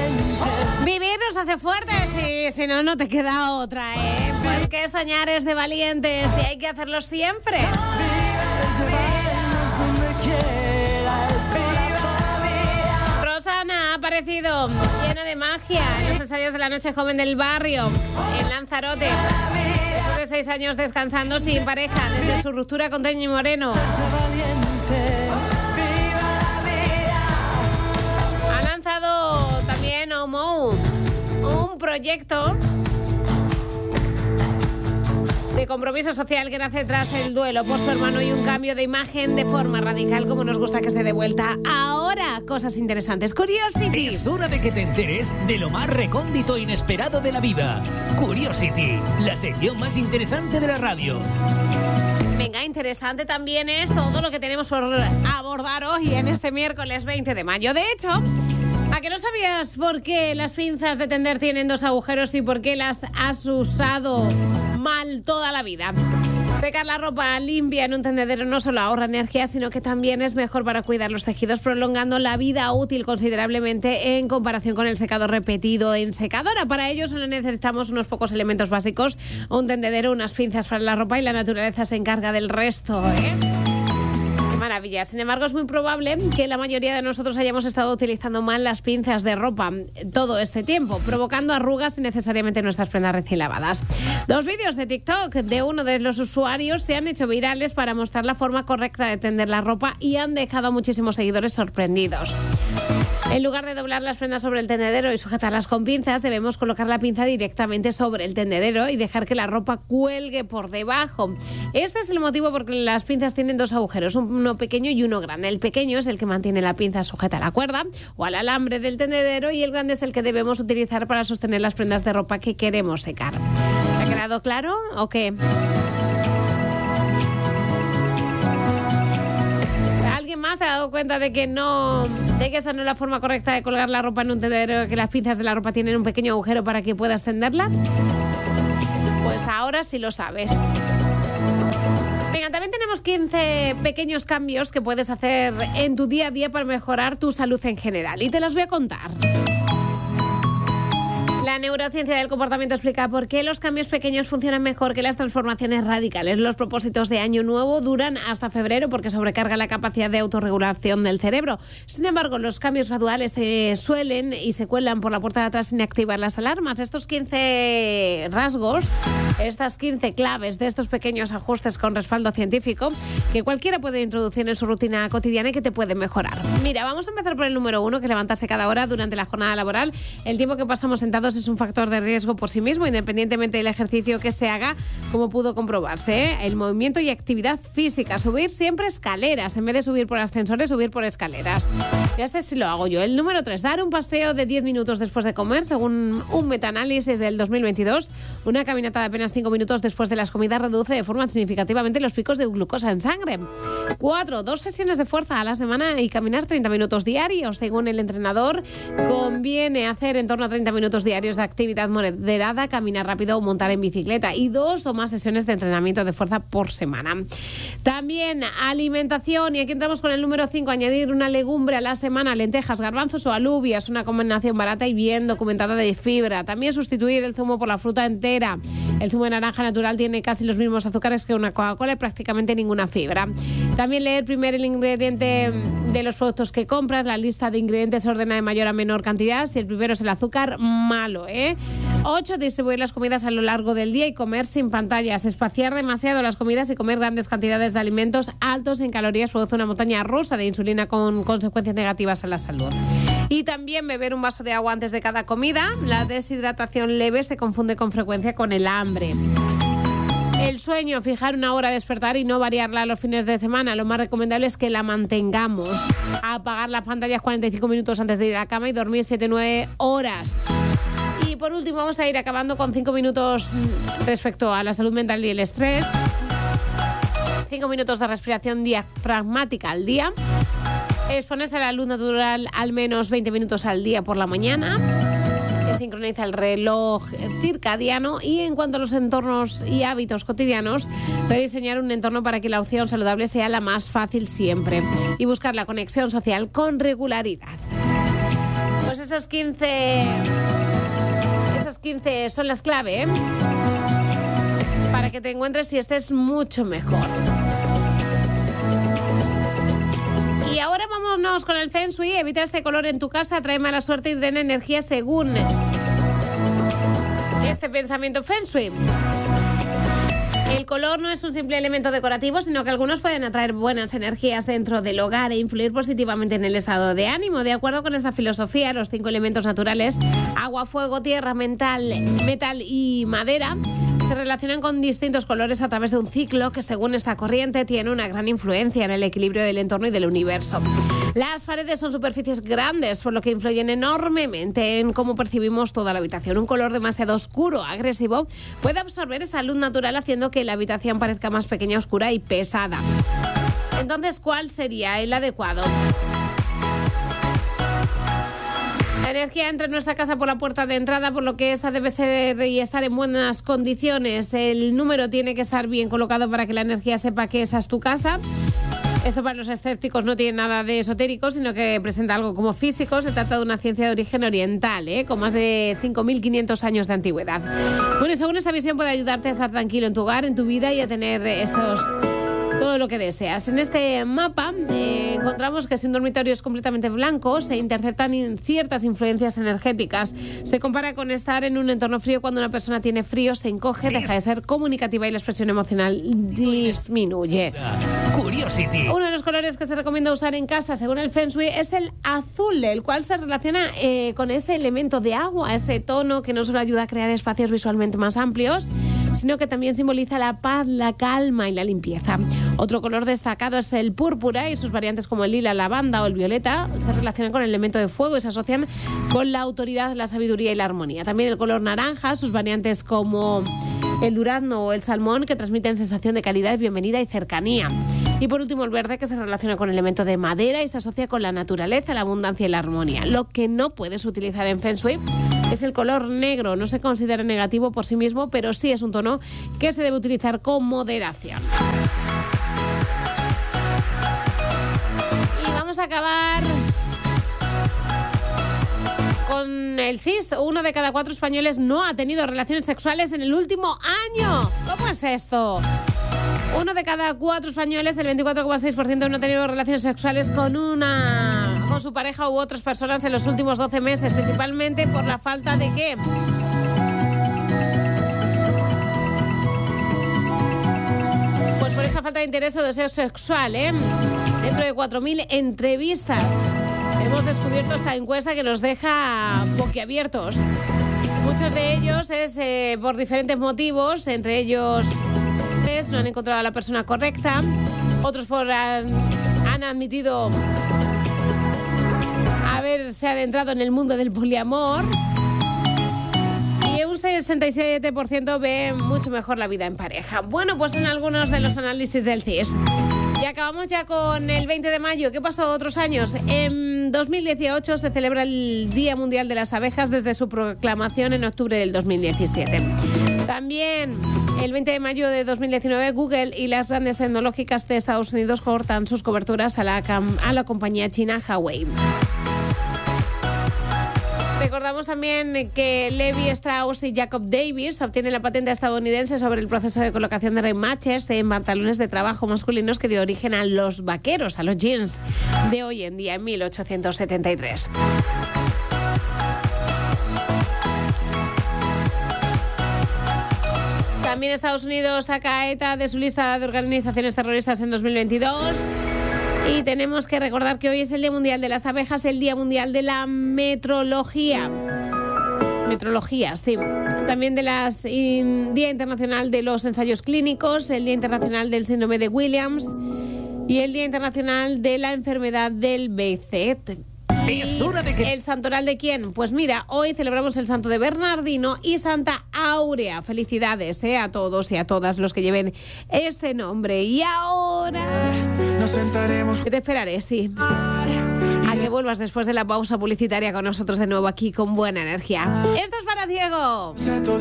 Vivir nos hace fuertes y si no, no te queda otra, ¿eh? Porque soñar es de valientes y hay que hacerlo siempre. Rosana ha aparecido llena de magia en los ensayos de la noche joven del barrio, en Lanzarote. Después de 6 años descansando sin pareja, desde su ruptura con Toñi Moreno. Ha lanzado también Omo, un proyecto de compromiso social que nace tras el duelo por su hermano y un cambio de imagen de forma radical, como nos gusta que esté de vuelta. Ahora, cosas interesantes. Curiosity. Es hora de que te enteres de lo más recóndito e inesperado de la vida. Curiosity, la sección más interesante de la radio. Venga, interesante también es todo lo que tenemos por abordar hoy en este miércoles 20 de mayo. De hecho, ¿a que no sabías por qué las pinzas de tender tienen 2 agujeros y por qué las has usado mal toda la vida? Secar la ropa limpia en un tendedero no solo ahorra energía, sino que también es mejor para cuidar los tejidos, prolongando la vida útil considerablemente en comparación con el secado repetido en secadora. Para ello solo necesitamos unos pocos elementos básicos, un tendedero, unas pinzas para la ropa y la naturaleza se encarga del resto, ¿eh? Maravilla. Sin embargo, es muy probable que la mayoría de nosotros hayamos estado utilizando mal las pinzas de ropa todo este tiempo, provocando arrugas innecesariamente en nuestras prendas recién lavadas. 2 vídeos de TikTok de uno de los usuarios se han hecho virales para mostrar la forma correcta de tender la ropa y han dejado a muchísimos seguidores sorprendidos. En lugar de doblar las prendas sobre el tendedero y sujetarlas con pinzas, debemos colocar la pinza directamente sobre el tendedero y dejar que la ropa cuelgue por debajo. Este es el motivo por el que las pinzas tienen 2 agujeros, uno pequeño y uno grande. El pequeño es el que mantiene la pinza sujeta a la cuerda o al alambre del tendedero y el grande es el que debemos utilizar para sostener las prendas de ropa que queremos secar. ¿Te ha quedado claro o qué? ¿Alguien más se ha dado cuenta de que esa no es la forma correcta de colgar la ropa en un tendedero, que las pinzas de la ropa tienen un pequeño agujero para que puedas tenderla? Pues ahora sí lo sabes. Venga, también tenemos 15 pequeños cambios que puedes hacer en tu día a día para mejorar tu salud en general y te los voy a contar. La neurociencia del comportamiento explica por qué los cambios pequeños funcionan mejor que las transformaciones radicales. Los propósitos de año nuevo duran hasta febrero porque sobrecarga la capacidad de autorregulación del cerebro. Sin embargo, los cambios graduales se suelen y se cuelan por la puerta de atrás sin activar las alarmas. Estos 15 rasgos, estas 15 claves de estos pequeños ajustes con respaldo científico que cualquiera puede introducir en su rutina cotidiana y que te puede mejorar. Mira, vamos a empezar por el número 1, que es levantarse cada hora durante la jornada laboral. El tiempo que pasamos sentados es un factor de riesgo por sí mismo, independientemente del ejercicio que se haga, como pudo comprobarse, ¿eh? El movimiento y actividad física. Subir siempre escaleras. En vez de subir por ascensores, subir por escaleras. Y este sí lo hago yo. El número 3, dar un paseo de 10 minutos después de comer, según un metaanálisis del 2022. Una caminata de apenas 5 minutos después de las comidas reduce de forma significativamente los picos de glucosa en sangre. 4, 2 sesiones de fuerza a la semana y caminar 30 minutos diarios. Según el entrenador, conviene hacer en torno a 30 minutos diarios de actividad moderada, caminar rápido o montar en bicicleta y 2 o más sesiones de entrenamiento de fuerza por semana. También alimentación, y aquí entramos con el número 5, añadir una legumbre a la semana, lentejas, garbanzos o alubias, una combinación barata y bien documentada de fibra. También sustituir el zumo por la fruta entera. El zumo de naranja natural tiene casi los mismos azúcares que una Coca-Cola y prácticamente ninguna fibra. También leer primero el ingrediente de los productos que compras. La lista de ingredientes se ordena de mayor a menor cantidad. Si el primero es el azúcar, malo, ¿eh? 8, distribuir las comidas a lo largo del día y comer sin pantallas. Espaciar demasiado las comidas y comer grandes cantidades de alimentos altos en calorías produce una montaña rusa de insulina con consecuencias negativas a la salud. Y también beber un vaso de agua antes de cada comida. La deshidratación leve se confunde con frecuencia con el hambre. El sueño, fijar una hora de despertar y no variarla los fines de semana. Lo más recomendable es que la mantengamos. Apagar las pantallas 45 minutos antes de ir a la cama y dormir 7-9 horas. Y por último vamos a ir acabando con 5 minutos respecto a la salud mental y el estrés. 5 minutos de respiración diafragmática al día. Exponerse a la luz natural al menos 20 minutos al día por la mañana. Que sincroniza el reloj circadiano. Y en cuanto a los entornos y hábitos cotidianos, rediseñar un entorno para que la opción saludable sea la más fácil siempre. Y buscar la conexión social con regularidad. Pues esas 15 son las clave, ¿eh? Para que te encuentres y estés mucho mejor. Y ahora vámonos con el Feng Shui. Evita este color en tu casa, trae mala suerte y drena energía según este pensamiento Feng Shui. El color no es un simple elemento decorativo, sino que algunos pueden atraer buenas energías dentro del hogar e influir positivamente en el estado de ánimo. De acuerdo con esta filosofía, los 5 elementos naturales, agua, fuego, tierra, metal y madera, se relacionan con distintos colores a través de un ciclo que, según esta corriente, tiene una gran influencia en el equilibrio del entorno y del universo. Las paredes son superficies grandes, por lo que influyen enormemente en cómo percibimos toda la habitación. Un color demasiado oscuro, agresivo, puede absorber esa luz natural, haciendo que la habitación parezca más pequeña, oscura y pesada. Entonces, ¿cuál sería el adecuado? La energía entra en nuestra casa por la puerta de entrada, por lo que esta debe ser y estar en buenas condiciones. El número tiene que estar bien colocado para que la energía sepa que esa es tu casa. Esto para los escépticos no tiene nada de esotérico, sino que presenta algo como físico. Se trata de una ciencia de origen oriental, con más de 5.500 años de antigüedad. Bueno, y según esta visión puede ayudarte a estar tranquilo en tu hogar, en tu vida y a tener todo lo que deseas. En este mapa encontramos que si un dormitorio es completamente blanco, se interceptan ciertas influencias energéticas. Se compara con estar en un entorno frío. Cuando una persona tiene frío, se encoge, deja de ser comunicativa y la expresión emocional disminuye. Curiosity. Uno de los colores que se recomienda usar en casa, según el Feng Shui, es el azul, el cual se relaciona con ese elemento de agua, ese tono que no solo ayuda a crear espacios visualmente más amplios, sino que también simboliza la paz, la calma y la limpieza. Otro color destacado es el púrpura, y sus variantes como el lila, lavanda o el violeta se relacionan con el elemento de fuego y se asocian con la autoridad, la sabiduría y la armonía. También el color naranja, sus variantes como el durazno o el salmón, que transmiten sensación de calidad, bienvenida y cercanía. Y por último el verde, que se relaciona con el elemento de madera y se asocia con la naturaleza, la abundancia y la armonía. Lo que no puedes utilizar en Feng Shui es el color negro. No se considera negativo por sí mismo, pero sí es un tono que se debe utilizar con moderación. Y vamos a acabar con el CIS. 1 de cada 4 españoles no ha tenido relaciones sexuales en el último año. ¿Cómo es esto? 1 de cada 4 españoles, el 24,6%, no ha tenido relaciones sexuales con su pareja u otras personas en los últimos 12 meses, principalmente por la falta de ¿qué? Pues por esa falta de interés o deseo sexual, Dentro de 4.000 entrevistas hemos descubierto esta encuesta que nos deja boquiabiertos. Muchos de ellos es por diferentes motivos, entre ellos no han encontrado a la persona correcta, otros han admitido haberse adentrado en el mundo del poliamor, y un 67% ve mucho mejor la vida en pareja. Bueno, pues son algunos de los análisis del CIS. Y acabamos ya con el 20 de mayo. ¿Qué pasó otros años? En 2018 se celebra el Día Mundial de las Abejas desde su proclamación en octubre del 2017. También el 20 de mayo de 2019 Google y las grandes tecnológicas de Estados Unidos cortan sus coberturas a la compañía china Huawei. Recordamos también que Levi Strauss y Jacob Davis obtienen la patente estadounidense sobre el proceso de colocación de remaches en pantalones de trabajo masculinos que dio origen a los vaqueros, a los jeans de hoy en día, en 1873. También Estados Unidos saca a ETA de su lista de organizaciones terroristas en 2022. Y tenemos que recordar que hoy es el Día Mundial de las Abejas, el Día Mundial de la Metrología. Metrología, sí. También Día Internacional de los Ensayos Clínicos, el Día Internacional del Síndrome de Williams y el Día Internacional de la Enfermedad del VIH. Es hora de que... ¿El santoral de quién? Pues mira, hoy celebramos el santo de Bernardino y Santa Áurea. Felicidades a todos y a todas los que lleven este nombre. Y ahora... Nos sentaremos... Te esperaré, sí. A que vuelvas después de la pausa publicitaria con nosotros de nuevo aquí con buena energía. Esto es para Diego.